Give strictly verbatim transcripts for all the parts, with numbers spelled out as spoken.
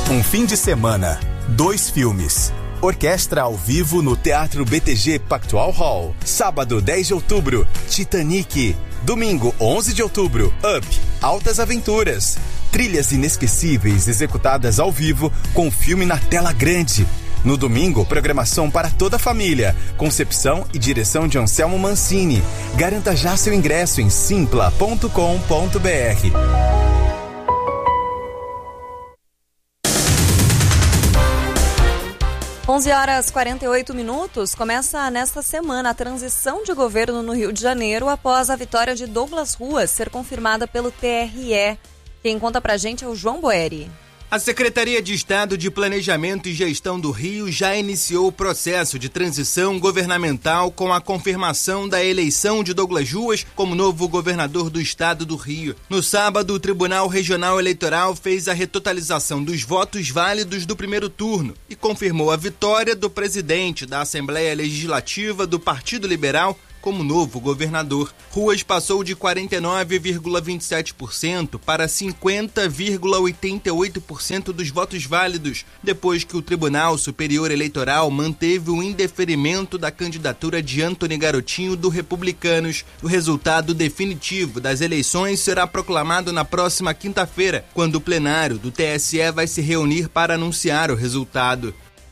Um fim de semana, dois filmes. Orquestra ao vivo no Teatro B T G Pactual Hall. Sábado, dez de outubro, Titanic. Domingo, onze de outubro, Up, Altas Aventuras. Trilhas inesquecíveis executadas ao vivo com o filme na tela grande. No domingo, programação para toda a família. Concepção e direção de Anselmo Mancini. Garanta já seu ingresso em simpla ponto com ponto b r. onze horas e quarenta e oito minutos. Começa nesta semana a transição de governo no Rio de Janeiro após a vitória de Douglas Ruas ser confirmada pelo T R E. Quem conta pra gente é o João Boeri. A Secretaria de Estado de Planejamento e Gestão do Rio já iniciou o processo de transição governamental com a confirmação da eleição de Douglas Ruas como novo governador do estado do Rio. No sábado, o Tribunal Regional Eleitoral fez a retotalização dos votos válidos do primeiro turno e confirmou a vitória do presidente da Assembleia Legislativa do Partido Liberal como novo governador. Ruas passou de quarenta e nove vírgula vinte e sete por cento para cinquenta vírgula oitenta e oito por cento dos votos válidos, depois que o Tribunal Superior Eleitoral manteve o indeferimento da candidatura de Antony Garotinho do Republicanos. O resultado definitivo das eleições será proclamado na próxima quinta-feira, quando o plenário do T S E vai se reunir para anunciar o resultado.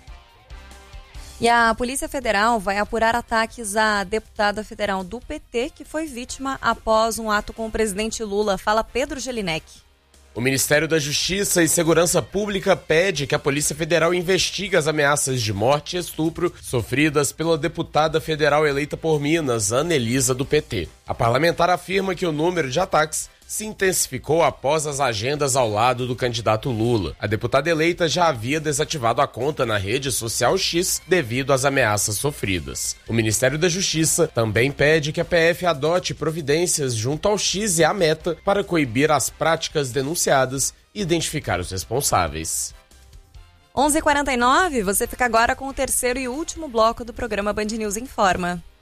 E a Polícia Federal vai apurar ataques à deputada federal do P T que foi vítima após um ato com o presidente Lula. Fala Pedro Gelinek. O Ministério da Justiça e Segurança Pública pede que a Polícia Federal investigue as ameaças de morte e estupro sofridas pela deputada federal eleita por Minas, Ana Elisa, do P T. A parlamentar afirma que o número de ataques se intensificou após as agendas ao lado do candidato Lula. A deputada eleita já havia desativado a conta na rede social X devido às ameaças sofridas. O Ministério da Justiça também pede que a P F adote providências junto ao X e à Meta para coibir as práticas denunciadas e identificar os responsáveis. onze e quarenta e nove, você fica agora com o terceiro e último bloco do programa Band News Informa.